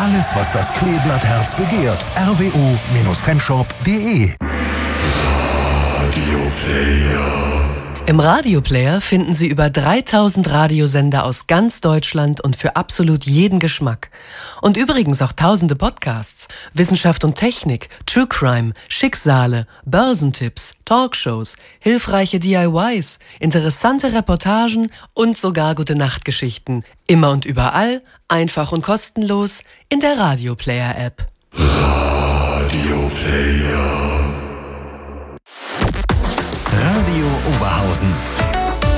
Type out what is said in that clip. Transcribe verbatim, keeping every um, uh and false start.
Alles, was das Kleeblattherz begehrt. r w o fanshop punkt d e. Radioplayer. Im Radioplayer finden Sie über dreitausend Radiosender aus ganz Deutschland und für absolut jeden Geschmack. Und übrigens auch tausende Podcasts, Wissenschaft und Technik, True Crime, Schicksale, Börsentipps, Talkshows, hilfreiche D I Ys, interessante Reportagen und sogar Gute-Nacht-Geschichten. Immer und überall, einfach und kostenlos in der Radioplayer-App. Radioplayer. Radio Oberhausen.